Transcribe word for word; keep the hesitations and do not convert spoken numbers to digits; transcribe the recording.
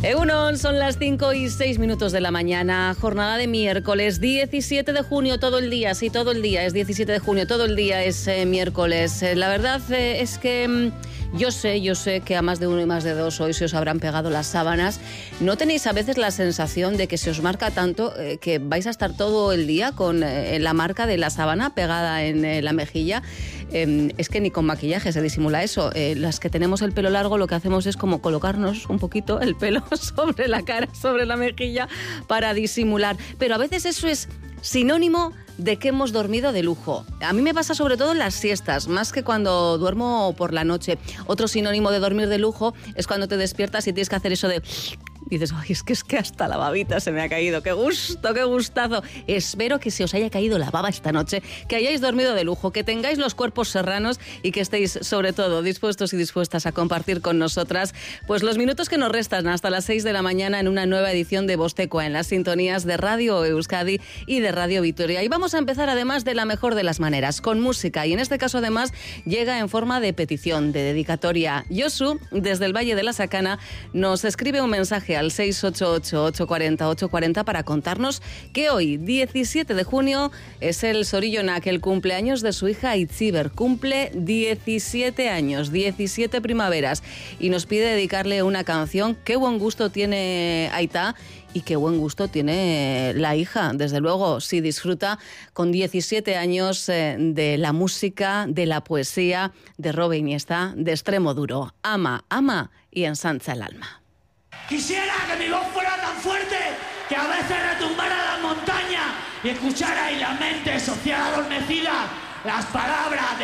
Egunon, son las cinco y seis minutos de la mañana, jornada de miércoles, diecisiete de junio, todo el día, sí, todo el día, es diecisiete de junio, todo el día es eh, miércoles. Eh, la verdad eh, es que mm, yo sé, yo sé que a más de uno y más de dos hoy se os habrán pegado las sábanas. ¿No tenéis a veces la sensación de que se os marca tanto eh, que vais a estar todo el día con eh, la marca de la sábana pegada en eh, la mejilla? Eh, es que ni con maquillaje se disimula eso. Eh, las que tenemos el pelo largo lo que hacemos es como colocarnos un poquito el pelo sobre la cara, sobre la mejilla para disimular. Pero a veces eso es sinónimo de que hemos dormido de lujo. A mí me pasa sobre todo en las siestas, más que cuando duermo por la noche. Otro sinónimo de dormir de lujo es cuando te despiertas y tienes que hacer eso de... Dices, ay, es que es que hasta la babita se me ha caído. ¡Qué gusto, qué gustazo! Espero que se os haya caído la baba esta noche, que hayáis dormido de lujo, que tengáis los cuerpos serranos y que estéis, sobre todo, dispuestos y dispuestas a compartir con nosotras pues los minutos que nos restan hasta las seis de la mañana en una nueva edición de Vostecoa en las sintonías de Radio Euskadi y de Radio Vitoria. Y vamos a empezar además de la mejor de las maneras, con música. Y en este caso además llega en forma de petición, de dedicatoria. Yosu, desde el Valle de la Sacana, nos escribe un mensaje al seis ocho ocho, ocho cuatro cero, ocho cuatro cero para contarnos que hoy, diecisiete de junio, es el Sorionak, el cumpleaños de su hija Itziber. Cumple diecisiete años, diecisiete primaveras, y nos pide dedicarle una canción. Qué buen gusto tiene Aita y qué buen gusto tiene la hija. Desde luego, sí disfruta con diecisiete años eh, de la música, de la poesía de Robe Iniesta, de Extremo Duro. Ama, ama y ensancha el alma. Quisiera que mi voz fuera tan fuerte que a veces retumbara las montañas y escuchara y la mente social adormecida las palabras de